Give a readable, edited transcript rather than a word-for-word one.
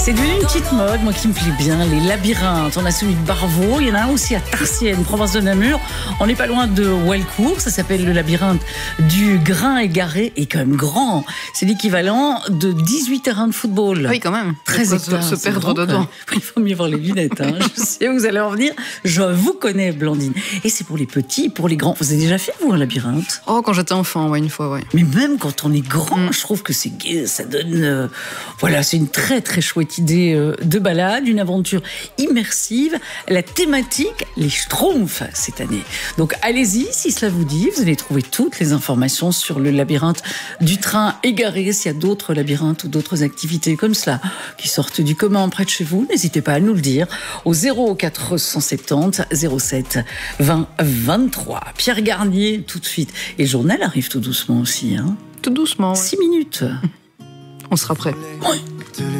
C'est devenu une petite mode, moi qui me plaît bien, les labyrinthes. On a celui de Barvaux, il y en a un aussi à Tarsienne, province de Namur. On n'est pas loin de Walcourt, ça s'appelle le labyrinthe du grain égaré et quand même grand. C'est l'équivalent de 18 terrains de football. Oui, quand même. Très hectares, se perdre dedans. Il faut mieux voir les lunettes. Hein. Je sais où vous allez en venir. Je vous connais, Blandine. Et c'est pour les petits, pour les grands. Vous avez déjà fait, vous, un labyrinthe? Oh, quand j'étais enfant, ouais, une fois, ouais. Mais même quand on est grand, je trouve que ça donne... voilà, c'est une très très chouette idée de balade, une aventure immersive. La thématique, les Schtroumpfs cette année. Donc allez-y, si cela vous dit, vous allez trouver toutes les informations sur le labyrinthe du train égaré. S'il y a d'autres labyrinthes ou d'autres activités comme cela qui sortent du commun près de chez vous, n'hésitez pas à nous le dire au 0470 07 20 23. Pierre Garnier, tout de suite. Et le journal arrive tout doucement aussi. Hein. Tout doucement. Ouais. 6 minutes. On sera prêt. Oui.